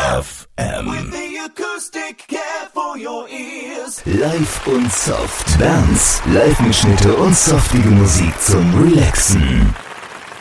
FM. With the acoustic care for your ears. Live und soft. Dance, Live-Mitschnitte und softige Musik zum Relaxen.